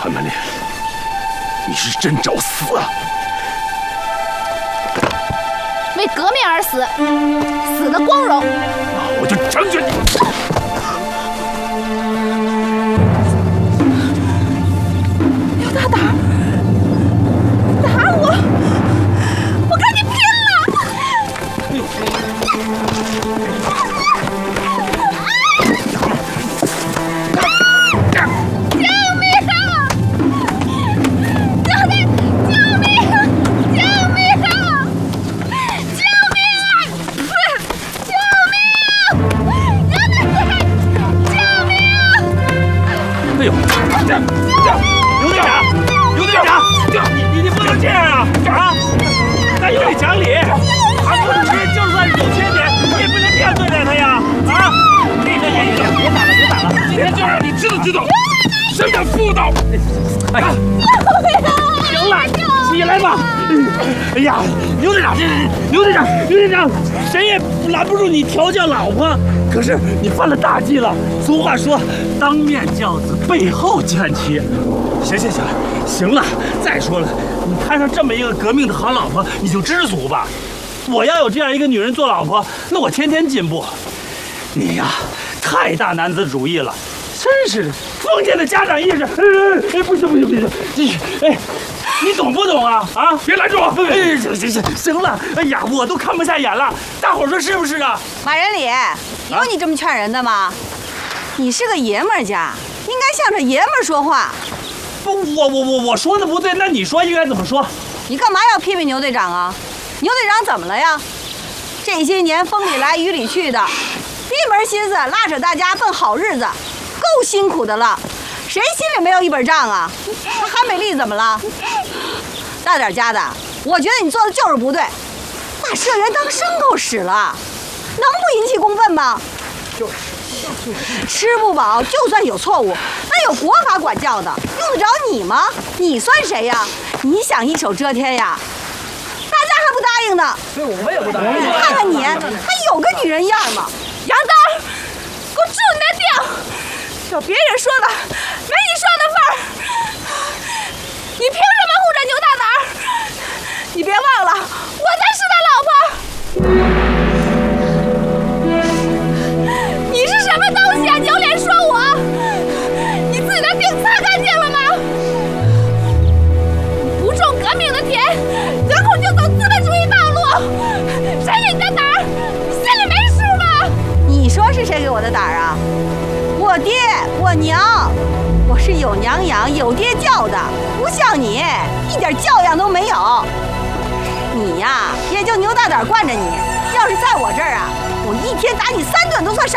谭满脸，你是真找死啊！ 为革命而死，死的光荣。 那我就成全你。 刘大胆，打我！我跟你拼了！ 你不能这样啊！咱有礼讲理，他不是就算有缺点，也不能这样对待他呀！别打了！今天就让你知道什么叫妇道！行了，起来吧！哎呀，刘队长，谁也拦不住你调教老婆。可是你犯了大忌了。俗话说，当面教子，背后劝妻。行了，再说了，你摊上这么一个革命的好老婆，你就知足吧。我要有这样一个女人做老婆，那我天天进步。你呀，太大男子主义了，真是的，封建的家长意识。不行，你懂不懂啊？别拦住我！行了，哎呀，我都看不下眼了。大伙说是不是啊？ 马仁礼，有你这么劝人的吗？你是个爷们儿家，应该向着爷们儿说话。 不，我说的不对，那你说应该怎么说？ 你干嘛要批评牛队长啊？牛队长怎么了呀？这些年风里来雨里去的，一门心思拉扯大家奔好日子，够辛苦的了。谁心里没有一本账啊？那韩美丽怎么了？大点家的，我觉得你做的就是不对，把社员当牲口使了，能不引起公愤吗？就是吃不饱，就算有错误，那有国法管教的，用得着你吗？你算谁呀？你想一手遮天呀？大家还不答应呢。 对，我们也不答应。 你看看你，还有个女人样吗？ 杨丹，给我住你那腚！有别人说的，没你说的份儿。你凭什么护着牛大胆？你别忘了，我才是他老婆。你是什么东西啊？有脸说我？你自己的腚擦干净了吗？不种革命的田，得空就走资本主义道路。谁给你的胆儿？你心里没数吗？ 你说是谁给我的胆儿啊？我爹，我娘，我是有娘养、有爹教的，不像你，一点教养都没有。你呀，也就牛大胆惯着你。要是在我这儿啊，我一天打你3顿都算少。